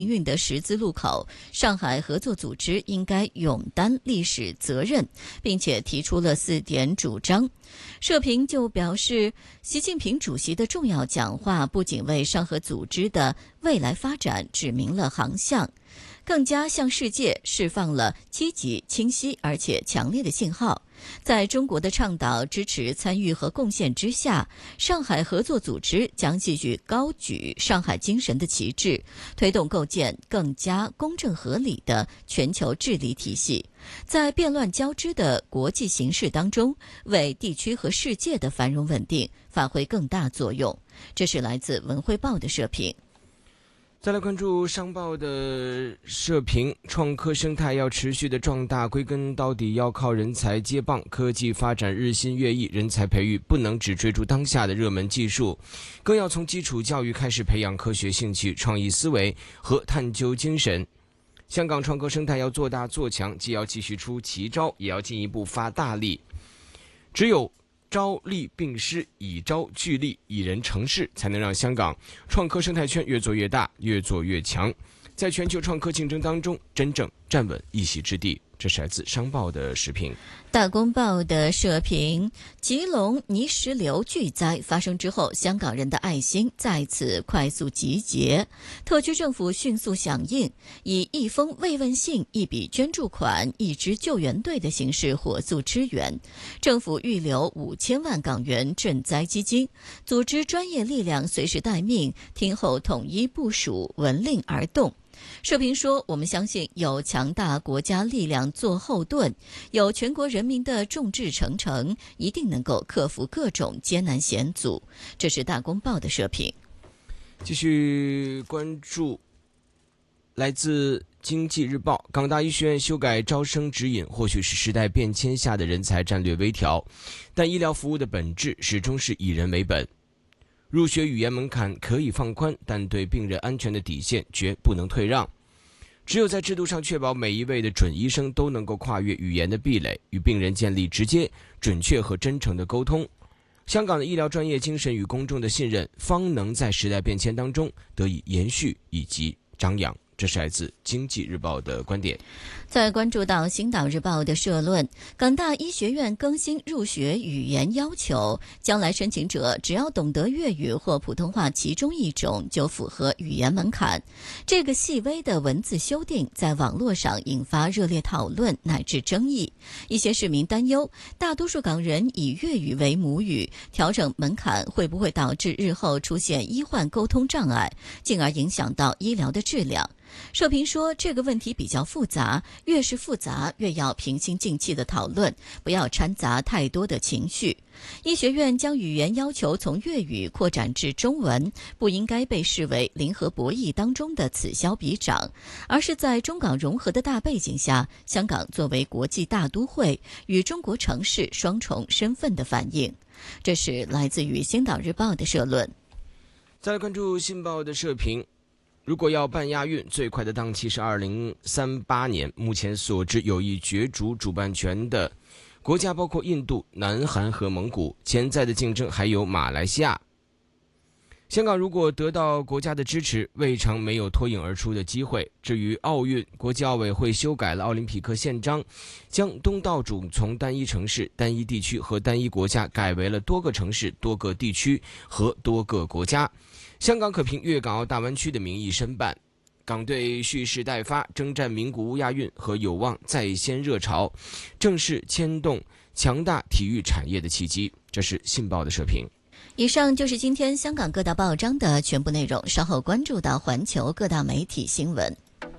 运的十字路口，上海合作组织应该勇担历史责任，并且提出了4点主张。社评就表示，习近平主席的重要讲话不仅为上合组织的未来发展指明了航向，更加向世界释放了积极、清晰而且强烈的信号。在中国的倡导、支持、参与和贡献之下，上海合作组织将继续高举上海精神的旗帜，推动构建更加公正合理的全球治理体系，在变乱交织的国际形势当中，为地区和世界的繁荣稳定发挥更大作用。这是来自文汇报的社评。 再来关注商报的社评，创科生态要持续的壮大，归根到底要靠人才接棒，科技发展日新月异，人才培育不能只追逐当下的热门技术，更要从基础教育开始培养科学兴趣、创意思维和探究精神。香港创科生态要做大做强，既要继续出奇招，也要进一步发大力。只有招力并施，以招聚力，以人成事，才能让香港创科生态圈越做越大，越做越强，在全球创科竞争当中真正站稳一席之地。这是来自商报的时评。 大公报的社评，吉隆泥石流巨灾发生之后，香港人的爱心再次快速集结，特区政府迅速响应，以一封慰问信、一笔捐助款、一支救援队的形式火速支援。政府预留5000万港元赈灾基金，组织专业力量随时待命，听候统一部署，闻令而动。社评说，我们相信有强大国家力量做后盾，有全国人民的众志成城，一定能够克服各种艰难险阻。这是大公报的社评。 继续关注来自经济日报，港大医学院修改招生指引，或许是时代变迁下的人才战略微调，但医疗服务的本质始终是以人为本。入学语言门槛可以放宽，但对病人安全的底线绝不能退让。只有在制度上确保每一位的准医生都能够跨越语言的壁垒，与病人建立直接、准确和真诚的沟通，香港的医疗专业精神与公众的信任方能在时代变迁当中得以延续以及张扬。这是来自经济日报的观点。 再关注到星岛日报的社论，港大医学院更新入学语言要求，将来申请者只要懂得粤语或普通话其中一种就符合语言门槛。这个细微的文字修订在网络上引发热烈讨论乃至争议。一些市民担忧，大多数港人以粤语为母语，调整门槛会不会导致日后出现医患沟通障碍，进而影响到医疗的质量？社评说，这个问题比较复杂，越是复杂越要平心静气的讨论，不要掺杂太多的情绪。医学院将语言要求从粤语扩展至中文，不应该被视为零和博弈当中的此消彼长，而是在中港融合的大背景下，香港作为国际大都会与中国城市双重身份的反应。这是来自于星岛日报的社论。 再来关注信报的社评，如果要办亚运，最快的档期是2038年。目前所知有意角逐主办权的国家包括印度、南韩和蒙古，潜在的竞争还有马来西亚。香港如果得到国家的支持，未尝没有脱颖而出的机会。至于奥运，国际奥委会修改了奥林匹克宪章，将东道主从单一城市、单一地区和单一国家改为了多个城市、多个地区和多个国家。香港可凭粤港澳大湾区的名义申办，港队蓄势待发，征战名古屋亚运和有望再掀热潮，正是牵动强大体育产业的契机。这是信报的社评。 以上就是今天香港各大报章的全部内容，稍后关注到环球各大媒体新闻。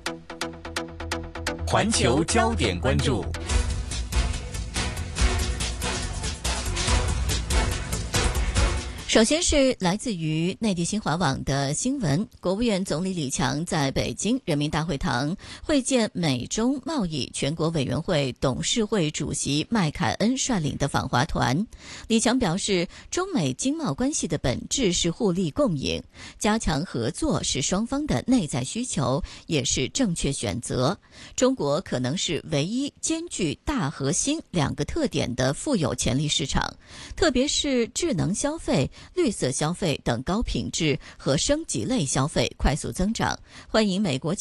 环球焦点关注。 首先是来自于内地新华网的新闻，国务院总理李强在北京人民大会堂会见美中贸易全国委员会董事会主席麦凯恩率领的访华团。李强表示，中美经贸关系的本质是互利共赢，加强合作是双方的内在需求，也是正确选择。中国可能是唯一兼具大和新两个特点的富有潜力市场，特别是智能消费绿色消费等高品质和升级类消费快速增长，欢迎美国